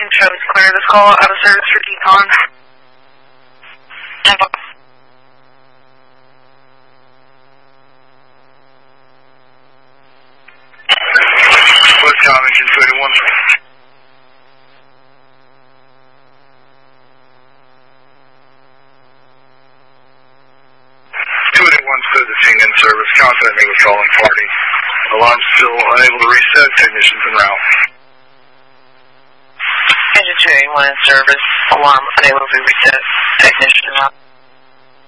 Travis clear this call out of service for decon. Westbound engine 281. 281 said the scene in service. Contact me with calling party. Alarm still unable to reset. Technicians en route. Engine 281 in service. Alarm unable to reset. Technician en route.